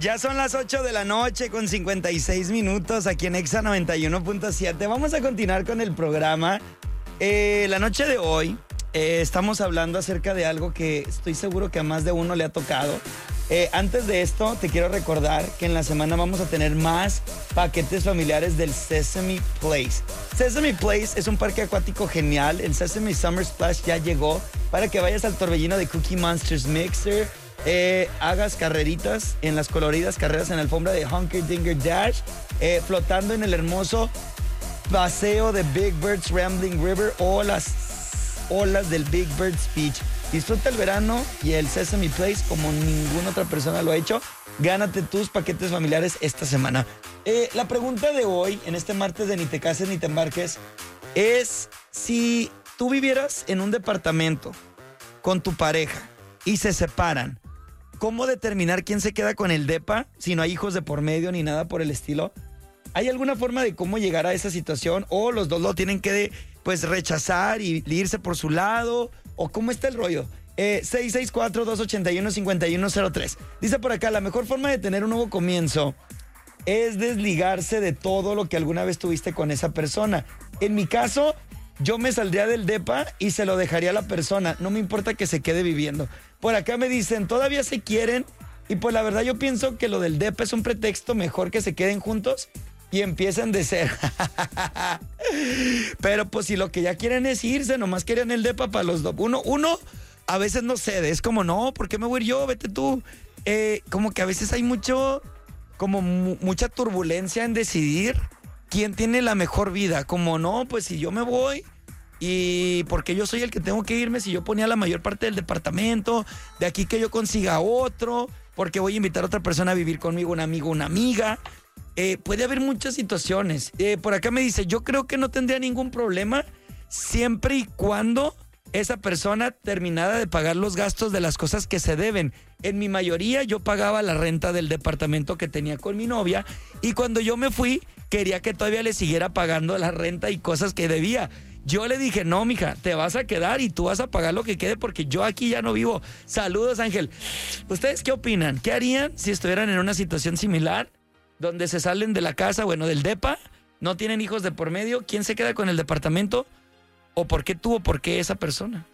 Ya son las 8 de la noche con 56 minutos aquí en Exa 91.7. Vamos a continuar con el programa. La noche de hoy estamos hablando acerca de algo que estoy seguro que a más de uno le ha tocado. Antes de esto, te quiero recordar que en la semana vamos a tener más paquetes familiares del Sesame Place. Sesame Place es un parque acuático genial. El Sesame Summer Splash ya llegó para que vayas al torbellino de Cookie Monsters Mixer. Hagas carreritas en las coloridas carreras en la alfombra de Hunker Dinger Dash, flotando en el hermoso paseo de Big Bird's Rambling River o las olas del Big Bird's Beach. Disfruta el verano y el Sesame Place como ninguna otra persona lo ha hecho. Gánate tus paquetes familiares esta semana. La pregunta de hoy, en este martes de Ni te cases ni te embarques, es si tú vivieras en un departamento con tu pareja y se separan, ¿cómo determinar quién se queda con el depa si no hay hijos de por medio ni nada por el estilo? ¿Hay alguna forma de cómo llegar a esa situación? ¿O los dos lo tienen que pues rechazar y irse por su lado? ¿O cómo está el rollo? 664-281-5103. Dice por acá, la mejor forma de tener un nuevo comienzo es desligarse de todo lo que alguna vez tuviste con esa persona. En mi caso, yo me saldría del depa y se lo dejaría a la persona. No me importa que se quede viviendo. Por acá me dicen, todavía se quieren. Y pues la verdad yo pienso que lo del depa es un pretexto, mejor que se queden juntos y empiecen de cero. Pero pues si lo que ya quieren es irse, nomás querían el depa para los dos. Uno a veces no cede, es como, no, ¿por qué me voy a ir yo? Vete tú. Como que a veces hay mucha turbulencia en decidir quién tiene la mejor vida. Como, no, pues si yo me voy, y porque yo soy el que tengo que irme, si yo ponía la mayor parte del departamento, de aquí que yo consiga otro, porque voy a invitar a otra persona a vivir conmigo, un amigo, una amiga. Puede haber muchas situaciones. Por acá me dice, yo creo que no tendría ningún problema siempre y cuando esa persona terminara de pagar los gastos de las cosas que se deben. En mi mayoría yo pagaba la renta del departamento que tenía con mi novia y cuando yo me fui quería que todavía le siguiera pagando la renta y cosas que debía. Yo le dije, no, mija, te vas a quedar y tú vas a pagar lo que quede porque yo aquí ya no vivo. Saludos, Ángel. ¿Ustedes qué opinan? ¿Qué harían si estuvieran en una situación similar donde se salen de la casa, bueno, del depa, no tienen hijos de por medio? ¿Quién se queda con el departamento? ¿O por qué tú o por qué esa persona?